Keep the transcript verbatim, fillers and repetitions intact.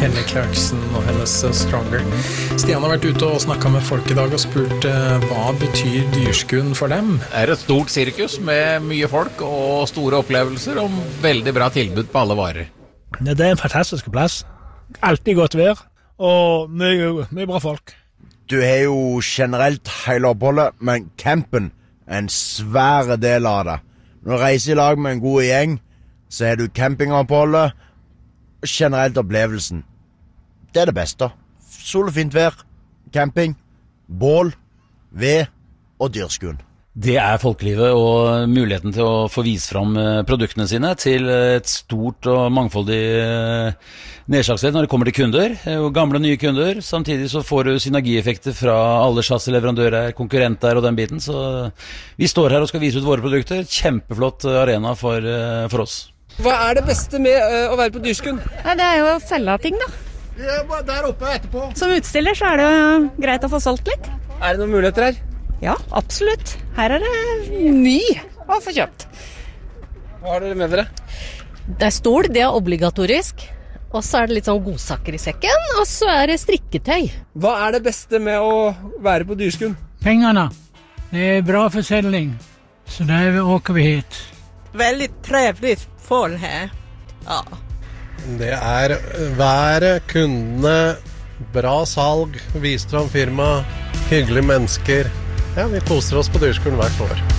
Kelly Clarkson og hennes Stronger. Stian har vært ute og snakket med folk i dag og spurt uh, hva betyr dyrskuen for dem? Det er et stort sirkus med mye folk og store opplevelser og veldig bra tilbud på alle varer. Det er en fantastisk plass. Alltid godt vær og mye, mye bra folk. Du har jo generelt hele oppholdet, men campen er en svær del av det. Når du reiser i lag med en god gjeng, så har du campingoppholdet, generelt opplevelsen. Det er det beste. Sol og fint vær, camping, bål, ved og dyrskuen. Det er folkelivet og muligheten til å få vise fram produktene sine til et stort og mangfoldig nedslagsfelt når det kommer til kunder, og gamle og nye kunder. Samtidig så får du synergieffekter fra alle chassisleverandører, konkurrenter og den biten. Så vi står her og skal vise ut våre produkter. Kjempeflott arena for, for oss. Hva er det beste med uh, å være på dyrskuen? Ja, det er jo å selge ting da. Ja, der oppe etterpå. Som utstiller så er det jo greit å få solgt litt. Er det noen muligheter her? Ja, absolutt. Her er det mye å få kjøpt. Hva har dere med dere? Det er stol, det er obligatorisk. Og så er det litt sånn godsaker i sekken, og så er det strikketøy. Hva er det beste med å være på dyrskuen? Pengene. Det er bra försäljning. Så där åker vi hit. Väldigt trevligt folk här. Ja. Det er været, kundene, bra salg, vist fram firma, hyggelige mennesker. Ja, vi koser oss på dyrskolen hvert år.